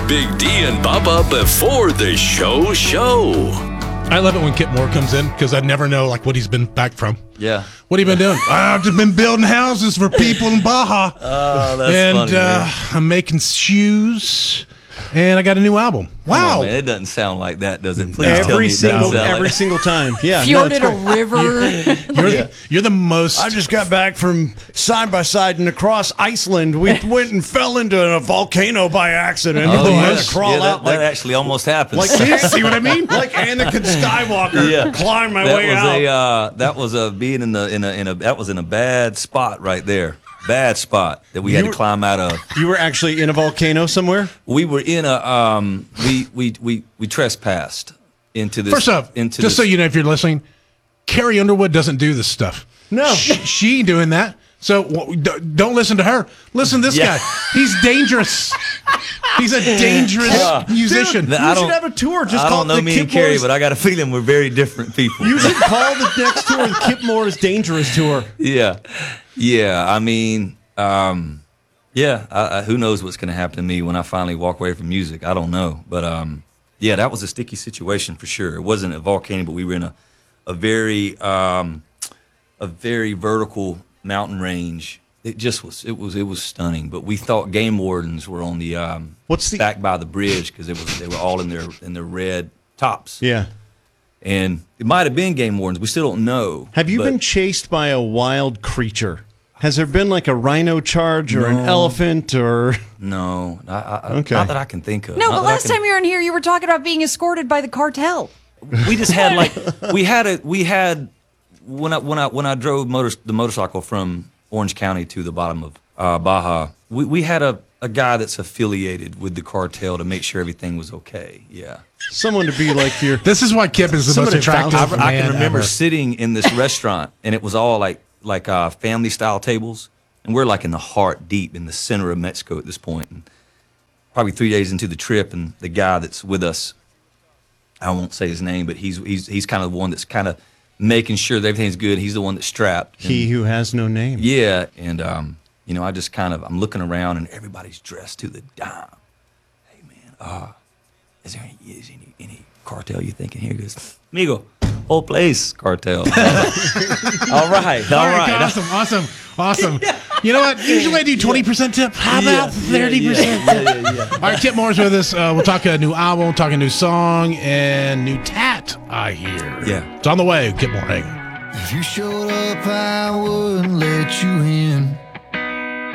Big D and Bubba before the show. I love it when Kip Moore comes in because I never know like what he's been back from. Yeah. What have you been doing? I've just been building houses for people in Baja. Oh, that's funny. Man. I'm making shoes, and I got a new album. Wow. Come on, man. It doesn't sound like that, does it? Please Every tell me every single time. Yeah. Fjorded a river. You're the most. I just got back from side by side and across Iceland. We went and fell into a volcano by accident. Oh, I had yes. to crawl Yeah, out that actually almost happened. like see what I mean? Like Anakin Skywalker. Climb my way out. That was being that was in a bad spot right there. Bad spot that we had to climb out of. You were actually in a volcano somewhere? We were in a we trespassed into this. First off, so you know, if you're listening, Carrie Underwood doesn't do this stuff. No, she ain't doing that. So don't listen to her. Listen to this guy. He's dangerous. He's a dangerous musician. Dude, you should have a tour. Just I don't know me and Carrie, but I got a feeling we're very different people. You should call the next tour the Kip Moore's Dangerous Tour. Yeah. I mean, who knows what's going to happen to me when I finally walk away from music? I don't know, but that was a sticky situation for sure. It wasn't a volcano, but we were in a very vertical mountain range. It just was. It was stunning. But we thought game wardens were on the back by the bridge because they were all in their red tops. Yeah. And it might have been game wardens. We still don't know. Have you been chased by a wild creature? Has there been like a rhino charge or an elephant or? No. Okay. Not that I can think of. No, but last time you were in here, you were talking about being escorted by the cartel. We just had when I drove the motorcycle from Orange County to the bottom of Baja, we had a guy that's affiliated with the cartel to make sure everything was okay. Yeah. Someone to be like your. This is why Kip is the most attractive man I can remember ever. sitting in this restaurant, and it was all like family style tables, and we're like in the heart, deep in the center of Mexico at this point. And probably 3 days into the trip, and the guy that's with us, I won't say his name, but he's kind of the one that's kind of making sure that everything's good. He's the one that's strapped. He who has no name. Yeah, and I just I'm looking around, and everybody's dressed to the dime. Hey man, is there any cartel you think in here? He goes, amigo, whole place cartel. All right. Awesome. You know what? Usually I do 20% tip. How about 30%? Yeah. All right, Kip Moore's with us. We'll talk a new album, talk a new song, and new tat, I hear. Yeah. It's on the way. Kip Moore, hang on. If you showed up, I wouldn't let you in.